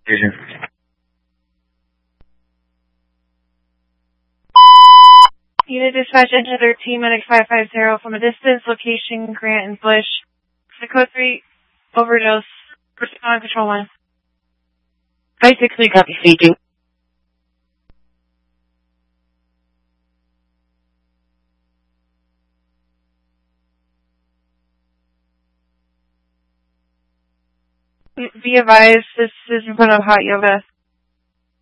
Fusion. Unit dispatch enter 13, medic 550 from a distance, location Grant and Bush. Code 3, overdose. Respond control 1. 563, copy, speaking. Be advised, this is in front of Hot Yoga.